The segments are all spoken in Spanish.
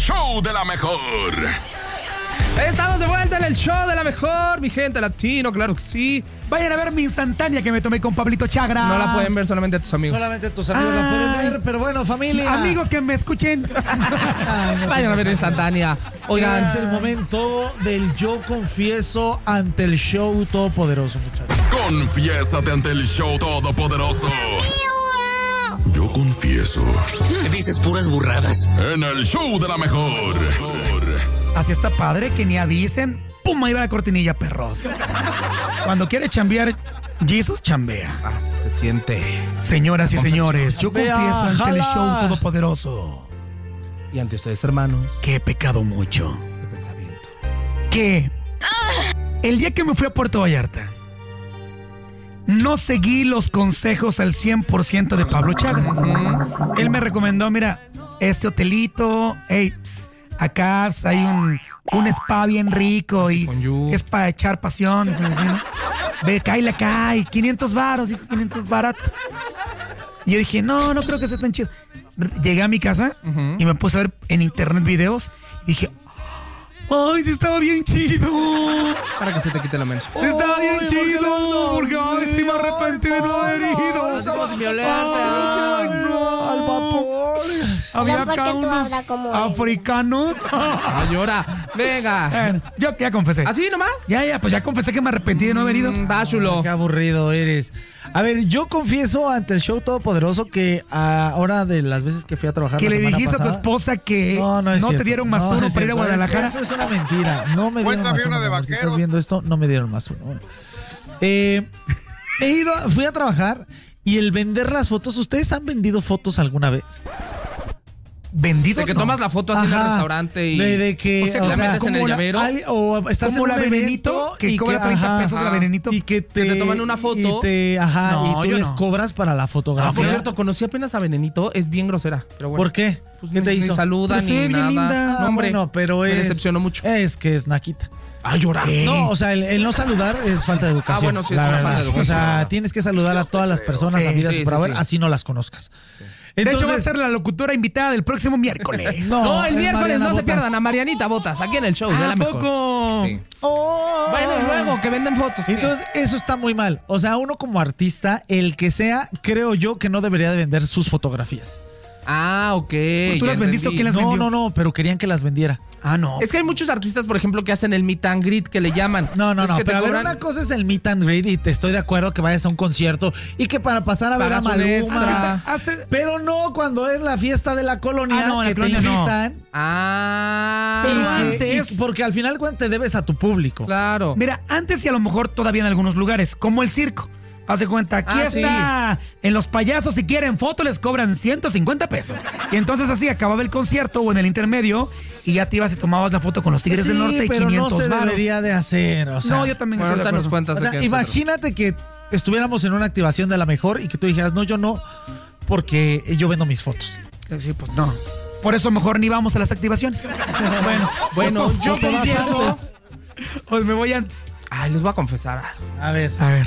show de la mejor. Estamos de vuelta en el show de la mejor, mi gente latino, claro que sí. Vayan a ver mi instantánea que me tomé con Pablito Chagra. No la pueden ver solamente a tus amigos. Solamente tus amigos la pueden ver, pero bueno, familia. Amigos que me escuchen. Vayan a ver instantánea. Oigan, es el momento del yo confieso ante el show todopoderoso, muchachos. Confiésate ante el show todopoderoso. Yo confieso. Dices puras burradas. En el show de la mejor. Así está padre que ni avisen. ¡Pum! Ahí va la cortinilla, perros. Cuando quiere chambear, Jesus chambea. así se siente. Señoras y señores, yo Chambea, confieso ante el jala. show todopoderoso Y ante ustedes, hermanos, que he pecado mucho. de pensamiento. Que el día que me fui a Puerto Vallarta, no seguí los consejos al 100% de Pablo Chagra. Él me recomendó, mira, este hotelito, acá hay un spa bien rico y Fondue. es para echar pasión. Dijo así, ¿no? Ve, cáile acá y 500 varos, dijo 500 barato. Y yo dije, no creo que sea tan chido. Llegué a mi casa y me puse a ver en internet videos y dije, ay, sí estaba bien chido. Para que se te quite la mensa. Estaba bien Ay, ¿por qué chido. no? Porque ay, sí me arrepentí de no haber ido. Así como sin violencia. Ay, no. Al vapor. Había ¿por qué acá tú unos hablas como él? africanos. Ay, llora. Venga. Bueno, yo ya confesé. ¿Así nomás? Pues ya confesé que me arrepentí de no haber ido. Va, chulo. Qué aburrido eres. A ver, yo confieso ante el show todopoderoso que ahora de las veces que fui a trabajar Que la le semana dijiste a tu pasada, esposa que no, es te cierto. dieron más No, uno es para ir a cierto. Guadalajara. Eso es una mentira. No me dieron Cuéntame más uno. una de mi amor. Si vaqueros. estás viendo esto, no me dieron más uno. Bueno. Fui a trabajar y el vender las fotos. ¿Ustedes han vendido fotos alguna vez? Vendido. De que no. tomas la foto así en el Ajá. restaurante y de que o sea, la metes en el como llavero. O estás Como en la un Venenito, evento que y cobra 30 pesos la Venenito. y que te toman una foto. y No, tú yo les no. cobras para la fotografía. Por cierto, conocí apenas a Venenito, es bien grosera. Pero bueno. ¿Por qué? Pues ¿Qué te ni hizo? saluda Pues sí, ni bien nada. linda. No, hombre, bueno, pero me es... decepcionó mucho. Es que es naquita. Ah, llorar. No, o sea, el no saludar es falta de educación. bueno, sí, es la una verdad. falta de educación. O sea, tienes que saludar a todas las personas Sí, habidas sí, y por sí, haber, sí. así no las conozcas. De hecho, va a Entonces, ser la locutora invitada del próximo miércoles. No, el es miércoles Mariana no se Botas. pierdan a Marianita Botas, aquí en el show de la ¿A mejor. poco? Sí. Oh. Bueno, y luego que venden fotos. ¿qué? Entonces, eso está muy mal. O sea, uno como artista, el que sea, creo yo que no debería de vender sus fotografías. Ah, ok. ¿Tú ya las vendiste o entendí. quién las vendió? No, pero querían que las vendiera. Ah, no. Es que hay muchos artistas, por ejemplo, que hacen el meet and greet, que le llaman. No, Es que te pero a ver, cobran- una cosa es el meet and greet y te estoy de acuerdo que vayas a un concierto y que para pasar a ver a Pagas un extra. Maluma. Hazte- Pero no cuando es la fiesta de la colonia Ah, no, en la que colonia te no. invitan. Ah, y que- antes- y porque al final cuando te debes a tu público. claro. Mira, antes y a lo mejor todavía en algunos lugares, como el circo. Haz de cuenta, aquí Ah, está. En los payasos, si quieren foto, les cobran 150 pesos. Y entonces así acababa el concierto o en el intermedio y ya te ibas y tomabas la foto con los Tigres Sí, del Norte y pero 500 no se varos. debería de hacer. O sea, No, yo también Bueno, estoy de ahorita nos acuerdo. cuentas o de sea, qué es imagínate que estuviéramos en una activación de la mejor y que tú dijeras, no, yo no, porque yo vendo mis fotos. Sí, pues no. Por eso mejor ni vamos a las activaciones. Bueno, yo te vas confieso. antes. Pues me voy antes. Ay, les voy a confesar algo. A ver. A ver,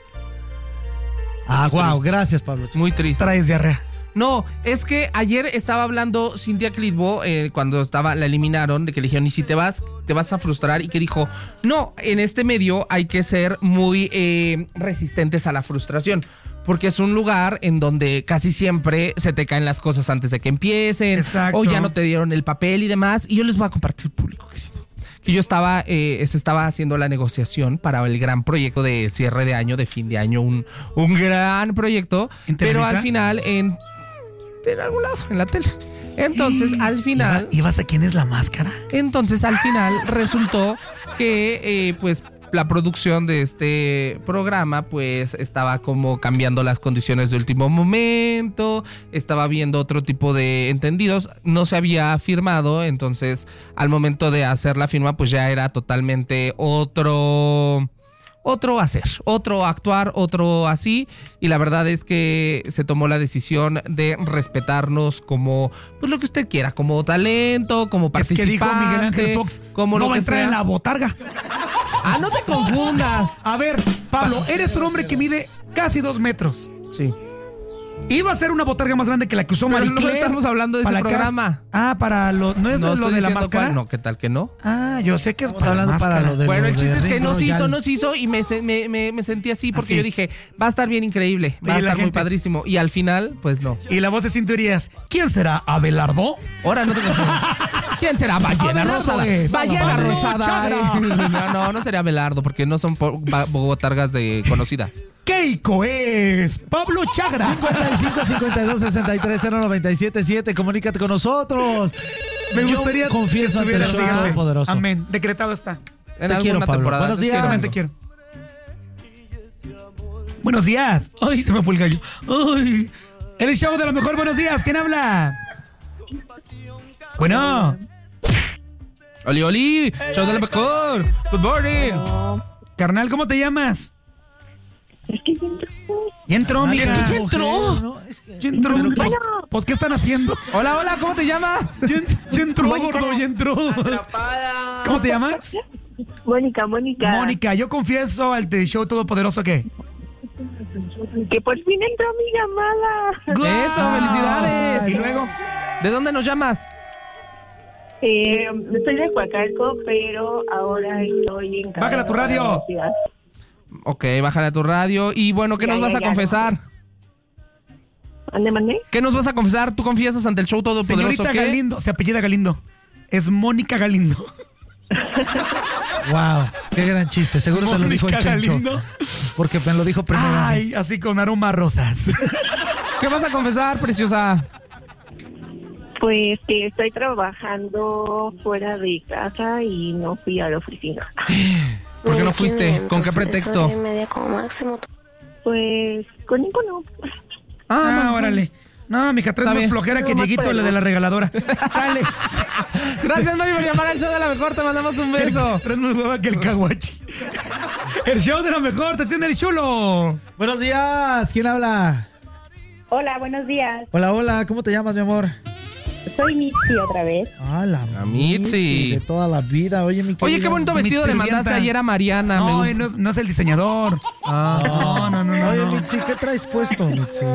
Ah, wow, gracias, Pablo. Muy triste. traes diarrea. No, es que ayer estaba hablando Cintia Clitbo cuando la eliminaron, de que le dijeron, y si te vas a frustrar, y que dijo, no, en este medio hay que ser muy resistentes a la frustración. Porque es un lugar en donde casi siempre se te caen las cosas antes de que empiecen. Exacto. O ya no te dieron el papel y demás. Y yo les voy a compartir, público querido, que yo se estaba haciendo la negociación para el gran proyecto de cierre de año, de fin de año, un gran proyecto. ¿En Pero Televisa? al final, en algún lado, en la tele. Entonces, al final... ¿Ibas a quién es la máscara? Entonces, al final resultó que, pues, la producción de este programa, pues, estaba como cambiando las condiciones de último momento, estaba viendo otro tipo de entendidos, no se había firmado, entonces, al momento de hacer la firma, pues ya era totalmente otro hacer, otro actuar, otro así, y la verdad es que se tomó la decisión de respetarnos como, pues lo que usted quiera, como talento, como Es participante, que dijo Miguel Ángel Fox, como no lo va a que entrar sea. en la botarga. Ah, no te confundas. A ver, Pablo, eres un hombre que mide casi 2 metros. Sí. Iba a ser una botarga más grande que la que usó Pero Marie no Claire. estamos hablando de ese para la programa. para lo... ¿No es No lo estoy de la diciendo máscara? cuál, no, ¿qué tal que no? Yo sé que es Estamos para la hablando para máscara. lo de Bueno, el los chiste de es que Ring nos Royal. hizo y me sentí así porque Así. yo dije, va a estar bien increíble, va a Y la estar muy gente- padrísimo. Y al final, pues no. Y la voz de cinturías. ¿Quién será? ¿Abelardo? Ahora no te confío. ¿Quién será? Ballena Abelardo Rosada. es. Ballena Pablo Rosada. Chagra. No sería Abelardo porque no son botargas de conocidas. Keiko es Pablo Chagra. 55 52 63 097 7. Comunícate con nosotros. Me Yo gustaría confieso ante el estuvieras, show fíjate. todopoderoso. Amén. Decretado está. En Te quiero, alguna Pablo. temporada. Buenos Te días. quiero. También te quiero. Buenos días. Ay, se me fue el gallo. Ay. El show de la mejor. Buenos días. ¿Quién habla? Bueno. Oli, oli. Show de la mejor. Good morning. Carnal, ¿cómo te llamas? Ya entró, Ay, mija. es que ya mujer, entró. ¿no? Es que- Ya entró. Pero Pues, pues, ¿qué están haciendo? Hola, hola, ¿cómo te llamas? Ya entró, gordo, ya entró. ¿Cómo te llamas? Mónica. Mónica, yo confieso al show todopoderoso que... Que por fin entró mi llamada. Eso, felicidades. Y luego... ¿De dónde nos llamas? Soy de Coacalco, pero ahora estoy en Bájala tu radio. Ok, bájale a tu radio. Y bueno, ¿qué Ya, nos vas ya, a ya, confesar? ¿Dónde? ¿Qué nos vas a confesar? ¿Tú confiesas ante el show todopoderoso? Señorita ¿Qué? Galindo, se apellida Galindo. Es Mónica Galindo. Wow, qué gran chiste. Seguro te lo dijo el Mónica Chencho. Galindo. Porque me lo dijo primero. a mí. Ay, así con aroma a rosas. ¿Qué vas a confesar, preciosa? Pues que estoy trabajando fuera de casa y no fui a la oficina. ¿Por qué no fuiste? ¿Con qué pretexto? Pues con ninguno. Ah, órale. No, mija, traes Está más bien. flojera que No, más Dieguito, para la de la regaladora. Sale. Gracias, Nori, por llamar al show de la mejor. Te mandamos un beso. Traes más hueva que el caguachi. El show de la mejor, te tiene el chulo. Buenos días, ¿quién habla? Hola, buenos días. Hola, hola, ¿cómo te llamas, mi amor? Soy Mitzi otra vez. Ah, la Mitzi. de toda la vida. Oye, mi Oye, querida. qué bonito Mi vestido le sirvienta. mandaste ayer a Mariana. No, me no, no es el diseñador. Ah. No. Oye, Mitzi, ¿qué traes puesto, Mitzi?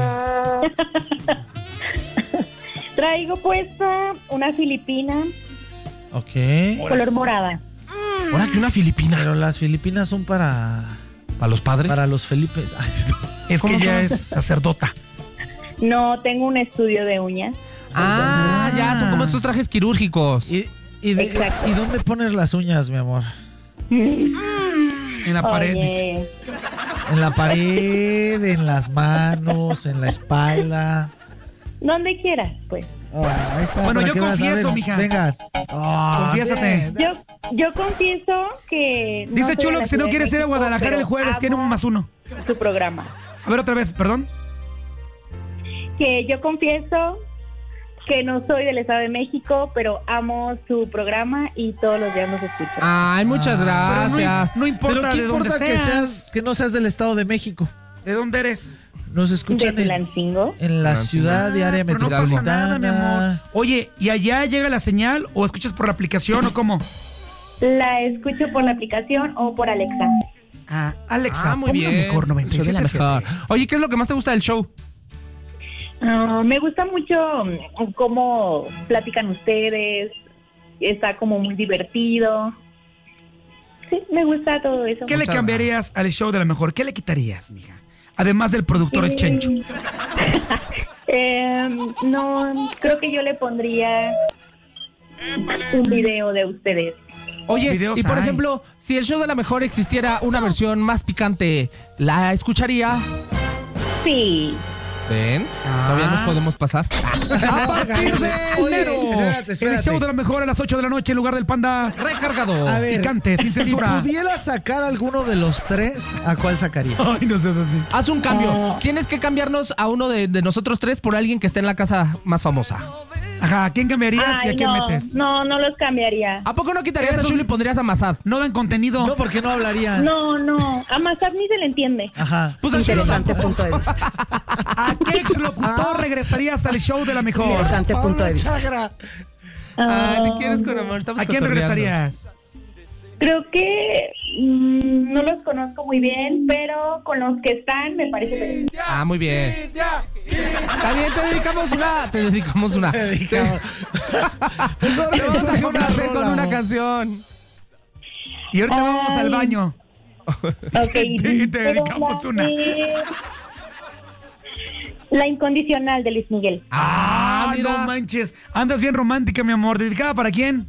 Traigo puesta una filipina Ok. color morada. Ahora que una filipina. Pero las Filipinas son para ¿Para los padres? los Felipes. Ay, sí. Es que ¿Cómo ella son? es sacerdota. No, tengo un estudio de uñas. Ya, son como estos trajes quirúrgicos. Exacto. ¿Y dónde pones las uñas, mi amor? En la pared. dice. Oye, En la pared, en las manos, en la espalda. donde quieras, pues. Ah, ahí está, Bueno, para yo que veas. A confieso, ver, mija. Venga. Ah, Confiésate. bien. Yo confieso que... no Dice soy de Chulo la que si no Ciudad de quieres ir a México, Guadalajara el pero jueves, tiene un amo +1. su programa. A ver, otra vez, perdón. Que yo confieso que no soy del Estado de México, pero amo su programa y todos los días los escucho. Ay, muchas Pero gracias. no importa Pero ¿qué de dónde importa que seas. que no seas del Estado de México? ¿De dónde eres? Nos de escuchan Tulancingo. en la Tulancingo. ciudad de área Pero no pasa metropolitana. nada, mi amor. Oye, ¿y allá llega la señal o escuchas por la aplicación o cómo? La escucho por la aplicación o por Alexa. Ah, Alexa, muy pon bien. la mejor Soy de la 97.7. mejor. Oye, ¿qué es lo que más te gusta del show? Me gusta mucho cómo platican ustedes. Está como muy divertido. Sí, me gusta todo eso. ¿Qué le Muchas cambiarías al show de la mejor? ¿Qué le quitarías, mija? Además del productor el Chencho. No, creo que yo le pondría un video de ustedes. Oye, Videos y por hay. ejemplo, si el show de la mejor existiera una versión más picante, ¿la escucharías? Sí. ¿Ven? Todavía nos podemos pasar. A partir de Oye, enero, espérate. el show de la mejor a las 8 de la noche en lugar del Panda. Recargado. A ver, Picante, sin si censura. pudiera sacar alguno de los tres, ¿a cuál sacaría? Ay, no seas así. Haz un cambio. Tienes que cambiarnos a uno de nosotros tres por alguien que esté en la casa más famosa. Ajá, ¿a quién cambiarías y a Ay, quién no, metes? no los cambiaría. ¿A poco no quitarías a Eso- Chulo y pondrías a Mazad? No dan contenido. No, porque no hablaría. No, a Mazad ni se le entiende. Ajá. Pues al Chulo Interesante punto de vista. ¿A qué exlocutor regresarías al show de la mejor? Interesante punto de vista. Chagra. Ay, te quieres con amor. Estamos ¿A quién cotorreando. regresarías? Creo que no los conozco muy bien, pero con los que están me parece perfecto. Ah, muy bien. Está bien, te dedicamos una. Te vamos a complacer con una canción. Y ahorita vamos al baño. Ok. Y te dedicamos una. La incondicional de Luis Miguel. Ah, mira. no manches. Andas bien romántica, mi amor. ¿Dedicada para quién?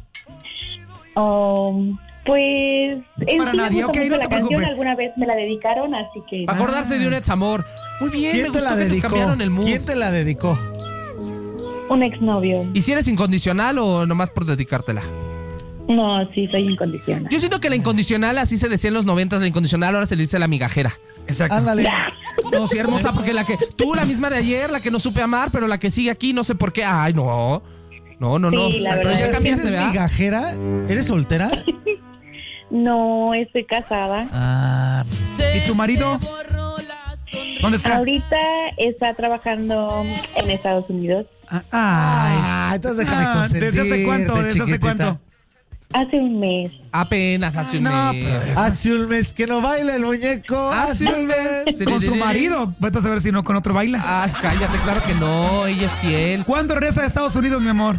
Pues en Para sí me nadie, gusta ok, mucho no la te canción, preocupes. alguna vez me la dedicaron, así que Para acordarse de un ex amor. Muy bien, me ¿Quién te gustó la que nos dedicó? cambiaron el mood. ¿Quién te la dedicó? un exnovio. ¿Y si eres incondicional o nomás por dedicártela? No, sí, soy incondicional. Yo siento que la incondicional, así se decía en los 90s, la incondicional ahora se le dice la migajera. Exacto. Ándale. No, sí, hermosa, porque tú, la misma de ayer, la que no supe amar, pero la que sigue aquí, no sé por qué. Ay, no. No. Sí, la Pero verdad. ya ¿Si cambiaste, eres ¿verdad? migajera? ¿Eres soltera? No, estoy casada. Ah, ¿Y tu marido? ¿Dónde está? Ahorita está trabajando en Estados Unidos. Ay. entonces déjame consentirte, ¿Desde hace cuánto? ¿Desde hace chiquitita. cuánto? Hace un mes. Apenas hace un No, mes. pero- Hace un mes que no baila el muñeco. Hace un mes. Con su marido. Vete a saber si no con otro baila. Ay, cállate, claro que no. Ella es fiel. ¿Cuándo regresa de Estados Unidos, mi amor?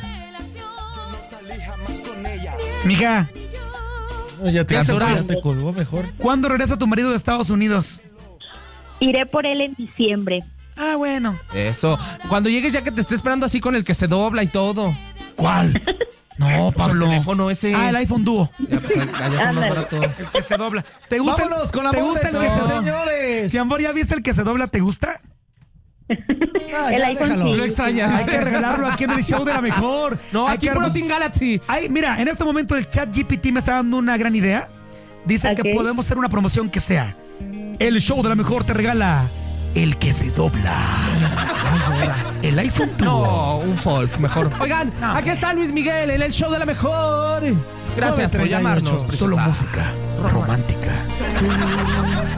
Mija, No, ya te, Ya se fue. ya te colgó mejor. ¿cuándo regresa tu marido de Estados Unidos? Iré por él en diciembre. Ah, bueno. Eso. Cuando llegues ya que te esté esperando así con el que se dobla y todo. ¿Cuál? No, Pues el Pablo. teléfono ese. Ah, el iPhone Duo. Ya, pues, allá son más Ándale. baratos. El que se dobla. ¿Te gusta? Vámonos con la ¿Te voz gusta de el que se todos, dobla? señores. Mi amor, ¿ya viste el que se dobla? ¿Te gusta? Ah, El ya iPhone déjalo. sí. Lo extrañas. Hay que regalarlo aquí en el show de la mejor. No, Hay aquí que por arm- Team Galaxy. Ay, mira, en este momento el chat GPT me está dando una gran idea. Dice que Ok. podemos hacer una promoción que sea: el show de la mejor te regala el que se dobla. El iPhone Duo. No, un folk, mejor. Oigan, No. aquí está Luis Miguel en el show de la mejor. Gracias por 9:38. llamarnos, Solo preciosa. música romántica.